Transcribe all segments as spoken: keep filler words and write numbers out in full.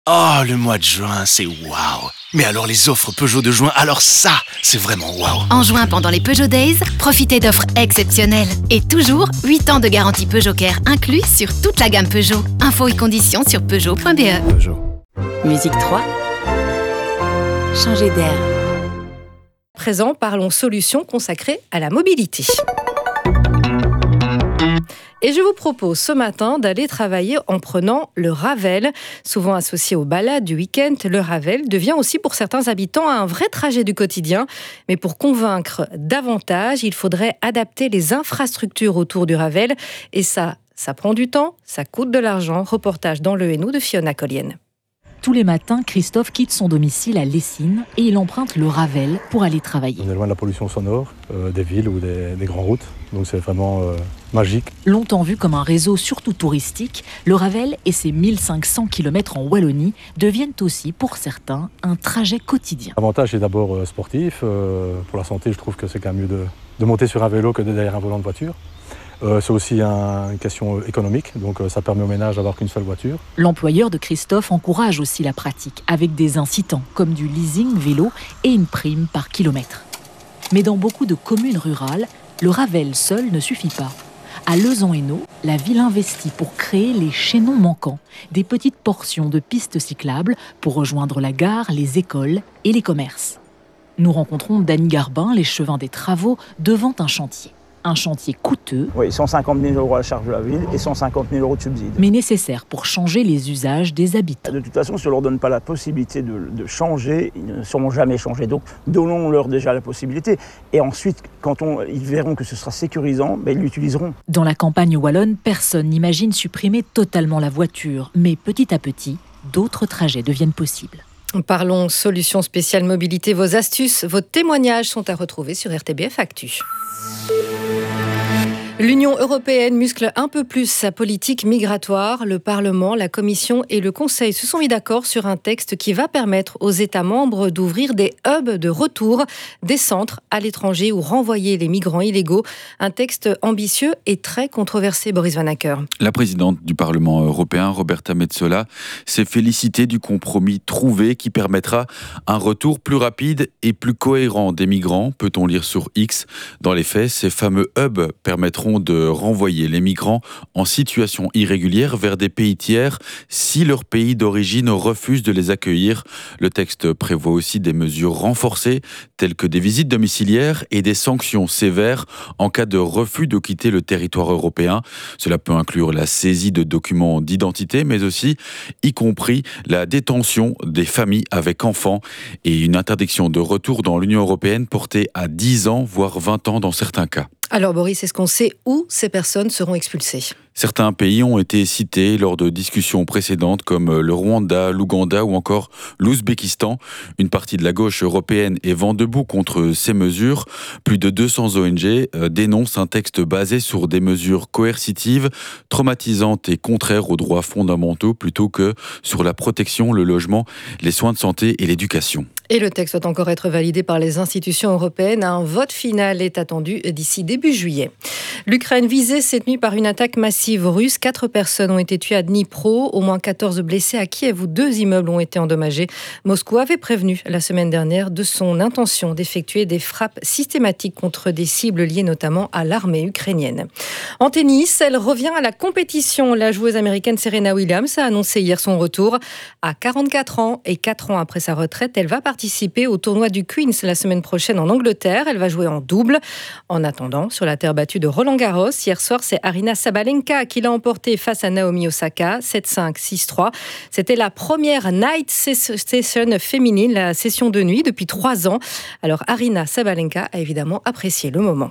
Oh, le mois de juin, c'est waouh. Mais alors les offres Peugeot de juin, alors ça, c'est vraiment waouh. En juin, pendant les Peugeot Days, profitez d'offres exceptionnelles. Et toujours, huit ans de garantie Peugeot Care inclus sur toute la gamme Peugeot. Infos et conditions sur peugeot point b e. Peugeot. Musique trois. Changer d'air. Présent, parlons solutions consacrées à la mobilité. Et je vous propose ce matin d'aller travailler en prenant le Ravel. Souvent associé aux balades du week-end, le Ravel devient aussi pour certains habitants un vrai trajet du quotidien. Mais pour convaincre davantage, il faudrait adapter les infrastructures autour du Ravel. Et ça, ça prend du temps, ça coûte de l'argent. Reportage dans le Hainaut de Fiona Collienne. Tous les matins, Christophe quitte son domicile à Lessines et il emprunte le Ravel pour aller travailler. On est loin de la pollution sonore, euh, des villes ou des, des grandes routes, donc c'est vraiment euh, magique. Longtemps vu comme un réseau surtout touristique, le Ravel et ses mille cinq cents kilomètres en Wallonie deviennent aussi pour certains un trajet quotidien. L'avantage est d'abord euh, sportif, euh, pour la santé je trouve que c'est quand même mieux de, de monter sur un vélo que de derrière un volant de voiture. Euh, c'est aussi un, une question économique, donc euh, ça permet aux ménages d'avoir qu'une seule voiture. L'employeur de Christophe encourage aussi la pratique, avec des incitants comme du leasing vélo et une prime par kilomètre. Mais dans beaucoup de communes rurales, le Ravel seul ne suffit pas. À Lezan-Hainaut, la ville investit pour créer les chaînons manquants, des petites portions de pistes cyclables pour rejoindre la gare, les écoles et les commerces. Nous rencontrons Dany Garbin, l'échevin des travaux, devant un chantier. Un chantier coûteux, oui, cent cinquante mille euros à la charge de la ville et cent cinquante mille euros de subsides. Mais nécessaire pour changer les usages des habitants. De toute façon, si on ne leur donne pas la possibilité de, de changer, ils ne seront jamais changés. Donc, donnons-leur déjà la possibilité. Et ensuite, quand on, ils verront que ce sera sécurisant, ben, ils l'utiliseront. Dans la campagne wallonne, personne n'imagine supprimer totalement la voiture. Mais petit à petit, d'autres trajets deviennent possibles. Parlons solutions spéciales mobilité. Vos astuces, vos témoignages sont à retrouver sur R T B F Actu. L'Union européenne muscle un peu plus sa politique migratoire. Le Parlement, la Commission et le Conseil se sont mis d'accord sur un texte qui va permettre aux États membres d'ouvrir des hubs de retour, des centres à l'étranger où renvoyer les migrants illégaux. Un texte ambitieux et très controversé, Boris Van Acker. La présidente du Parlement européen, Roberta Metsola, s'est félicitée du compromis trouvé qui permettra un retour plus rapide et plus cohérent des migrants, peut-on lire sur X. Dans les faits, ces fameux hubs permettront de renvoyer les migrants en situation irrégulière vers des pays tiers si leur pays d'origine refuse de les accueillir. Le texte prévoit aussi des mesures renforcées telles que des visites domiciliaires et des sanctions sévères en cas de refus de quitter le territoire européen. Cela peut inclure la saisie de documents d'identité mais aussi, y compris, la détention des familles avec enfants et une interdiction de retour dans l'Union européenne portée à dix ans voire vingt ans dans certains cas. Alors Boris, est-ce qu'on sait où ces personnes seront expulsées ? Certains pays ont été cités lors de discussions précédentes comme le Rwanda, l'Ouganda ou encore l'Ouzbékistan. Une partie de la gauche européenne est vent debout contre ces mesures. Plus de deux cents O N G dénoncent un texte basé sur des mesures coercitives, traumatisantes et contraires aux droits fondamentaux plutôt que sur la protection, le logement, les soins de santé et l'éducation. Et le texte doit encore être validé par les institutions européennes. Un vote final est attendu d'ici début juillet. L'Ukraine visée cette nuit par une attaque massive russe. Quatre personnes ont été tuées à Dnipro, au moins quatorze blessés à Kiev où deux immeubles ont été endommagés. Moscou avait prévenu la semaine dernière de son intention d'effectuer des frappes systématiques contre des cibles liées notamment à l'armée ukrainienne. En tennis, elle revient à la compétition. La joueuse américaine Serena Williams a annoncé hier son retour. À quarante-quatre ans et quatre ans après sa retraite, elle va participer au tournoi du Queen's la semaine prochaine en Angleterre. Elle va jouer en double. En attendant, sur la terre battue de Roland-Garros, hier soir, c'est Aryna Sabalenka qui l'a emporté face à Naomi Osaka, sept cinq, six trois. C'était la première night session féminine, la session de nuit depuis trois ans. Alors Aryna Sabalenka a évidemment apprécié le moment.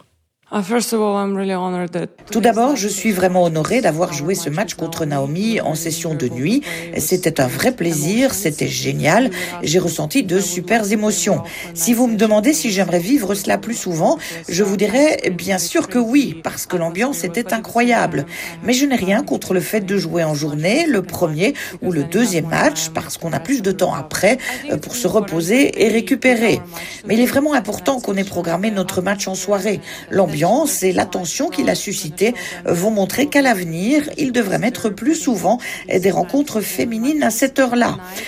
Tout d'abord, je suis vraiment honorée d'avoir joué ce match contre Naomi en session de nuit. C'était un vrai plaisir, c'était génial. J'ai ressenti de super émotions. Si vous me demandez si j'aimerais vivre cela plus souvent, je vous dirais bien sûr que oui, parce que l'ambiance était incroyable. Mais je n'ai rien contre le fait de jouer en journée, le premier ou le deuxième match, parce qu'on a plus de temps après pour se reposer et récupérer. Mais il est vraiment important qu'on ait programmé notre match en soirée. L'ambiance l'ambiance et l'attention qu'il a suscité vont montrer qu'à l'avenir, il devrait mettre plus souvent des rencontres féminines à cette heure-là.